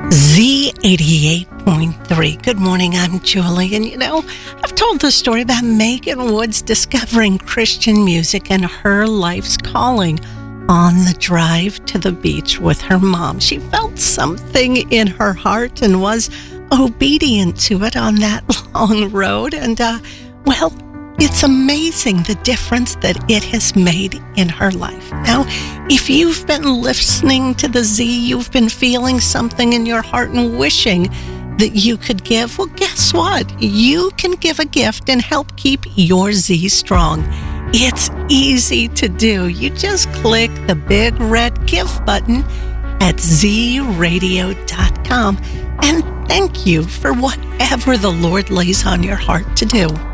Z88.3. Good morning, I'm Julie. And I've told the story about Megan Woods discovering Christian music and her life's calling on the drive to the beach with her mom. She felt something in her heart and was obedient to it on that long road. And, it's amazing the difference that it has made in her life. Now, if you've been listening to the Z, you've been feeling something in your heart and wishing that you could give, well, guess what? You can give a gift and help keep your Z strong. It's easy to do. You just click the big red Give button at zradio.com and thank you for whatever the Lord lays on your heart to do.